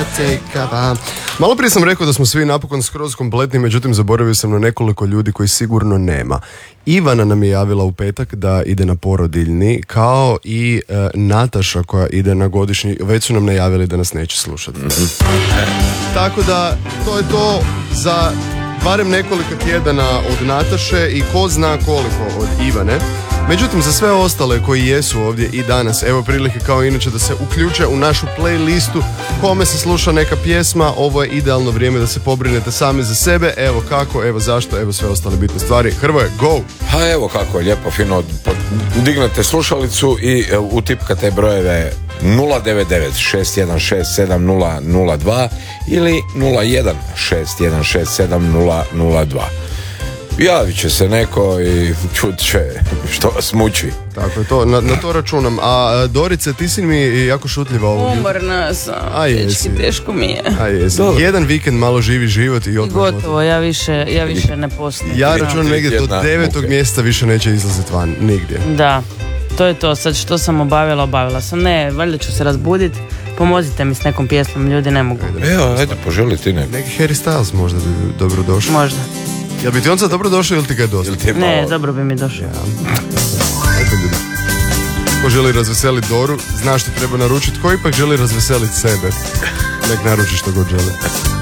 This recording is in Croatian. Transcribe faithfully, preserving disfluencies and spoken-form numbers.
tekava. Malo prije sam rekao da smo svi napokon skroz kompletni, međutim zaboravio sam na nekoliko ljudi koji sigurno nema. Ivana nam je javila u petak da ide na porodiljni, kao i e, Nataša koja ide na godišnji, već su nam najavili da nas neće slušati. Mm-hmm. Tako da, to je to za barem nekoliko tjedana od Nataše i ko zna koliko od Ivane. Međutim, za sve ostale koji jesu ovdje i danas, evo prilike kao inače da se uključe u našu playlistu. Kome se sluša neka pjesma, ovo je idealno vrijeme da se pobrinete sami za sebe. Evo kako, evo zašto, evo sve ostale bitne stvari. Hrvoje, go! Ha, evo kako je lijepo, fino, dignete slušalicu i utipkate brojeve nula devet devet šest jedan šest sedam nula nula dva ili nula jedan šest jedan šest sedam nula nula dva. Javit će se neko i čut će što vas muči. Tako je to, na, na to računam. A Dorice, ti si mi jako šutljiva ovog. Umorna sam, teški, teško mi je. A jesi. Jedan vikend malo živi život i odmah. Gotovo, ja više, ja više ne postojem. Ja računam negdje do devetog mjesta više neće izlaziti van, nigdje. Da, to je to, sad što sam obavila, obavila sam. Ne, valjda ću se razbuditi. Pomozite mi s nekom pjesmom, ljudi ne mogu. Evo, ajde, poželi ti neko. Neki Harry Styles možda bi dobro došao. Možda. Jel bi ti on sad dobro došao ili ti ga je došao? Ne, malo... dobro bi mi došao. Ja. Eto ljudi. Ko želi razveseliti Doru, zna što treba naručiti. Ko ipak želi razveseliti sebe, nek naruči što god želi.